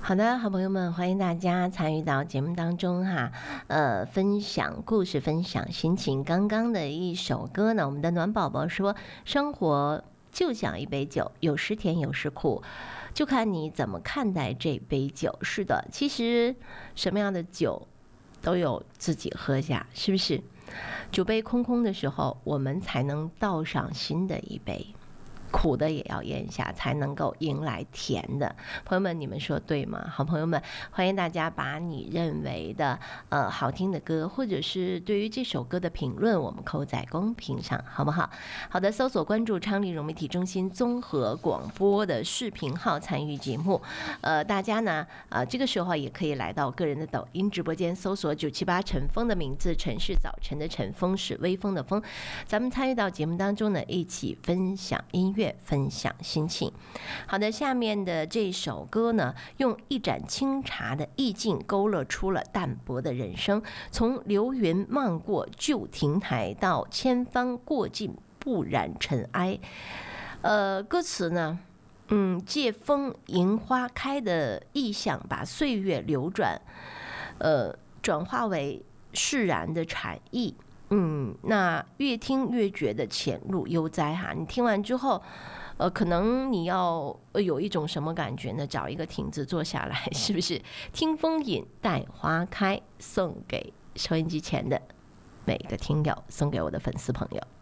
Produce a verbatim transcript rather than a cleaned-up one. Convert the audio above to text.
好的，好朋友们，欢迎大家参与到节目当中哈，呃，分享故事，分享心情。刚刚的一首歌呢，我们的暖宝宝说，生活就像一杯酒，有时甜，有时苦，就看你怎么看待这杯酒。是的，其实什么样的酒都有自己喝下，是不是？酒杯空空的时候，我们才能倒上新的一杯。苦的也要咽下，才能够迎来甜的。朋友们，你们说对吗？好朋友们，欢迎大家把你认为的呃好听的歌，或者是对于这首歌的评论，我们扣在公屏上，好不好？好的，搜索关注昌黎融媒体中心综合广播的视频号参与节目。呃，大家呢，呃，这个时候也可以来到个人的抖音直播间，搜索九七八陈峰的名字，陈是早晨的陈，峰是微风的风。咱们参与到节目当中呢，一起分享音乐。分享心情。好的，下面的这首歌呢，用一盏清茶的意境勾勒出了淡泊的人生，从流云漫过旧亭台，到千帆过尽不染尘埃。呃，歌词呢，嗯，借风迎花开的意象，把岁月流转，呃，转化为释然的禅意。嗯，那越听越觉得浅入悠哉哈。你听完之后，呃，可能你要有一种什么感觉呢？找一个亭子坐下来，是不是？听风饮，待花开，送给收音机前的每个听友，送给我的粉丝朋友。